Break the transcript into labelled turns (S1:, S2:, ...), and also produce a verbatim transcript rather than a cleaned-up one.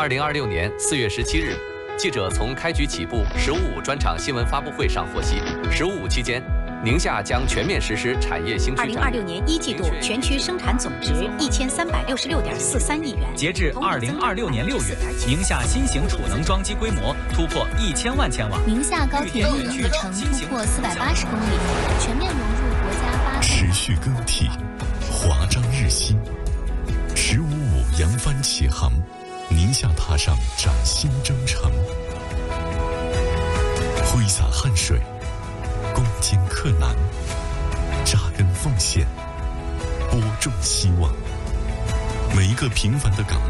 S1: 二零二六年四月十七日，记者从开局起步“十五五”专场新闻发布会上获悉，“十五五”期间，宁夏将全面实施产业兴趣战略。
S2: 二零二六年一季度全区生产总值一千三百六十六点四三亿元。
S3: 截至二零二六年六月，宁夏新型储能装机规模突破一千万千瓦。
S4: 宁夏高铁运营里程突破四百八十公里，全面融入国家八。
S5: 持续更替，华章日新。十五五扬帆起航，宁夏踏上崭新征程。挥洒汗水，攻坚克难，扎根奉献，播种希望。每一个平凡的岗